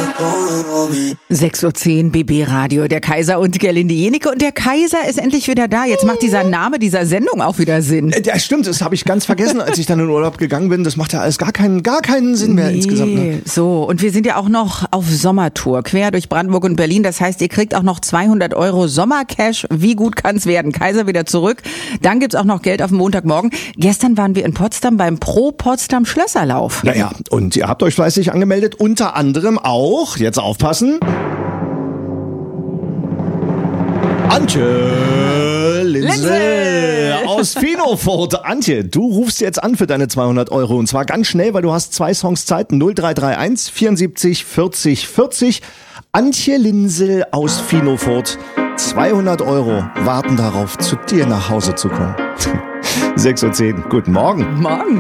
6:10 Uhr BB Radio, der Kaiser und Gerlinde Jenike. Und der Kaiser ist endlich wieder da. Jetzt macht dieser Name dieser Sendung auch wieder Sinn. Ja, stimmt, das habe ich ganz vergessen, als ich dann in Urlaub gegangen bin. Das macht ja alles gar keinen Sinn mehr insgesamt. Ne? So, und wir sind ja auch noch auf Sommertour, quer durch Brandenburg und Berlin. Das heißt, ihr kriegt auch noch 200 € Sommercash. Wie gut kann's werden? Kaiser wieder zurück. Dann gibt's auch noch Geld auf den Montagmorgen. Gestern waren wir in Potsdam beim Pro Potsdam Schlösserlauf. Naja, und ihr habt euch fleißig angemeldet. Unter anderem auch, jetzt aufpassen, Antje Linse aus Finofurt. Antje, du rufst jetzt an für deine 200 €. Und zwar ganz schnell, weil du hast 2 Songs Zeit. 0331 74 40 40. Antje Linsel aus Finofurt. 200 € warten darauf, zu dir nach Hause zu kommen. 6:10 Uhr. Guten Morgen. Morgen.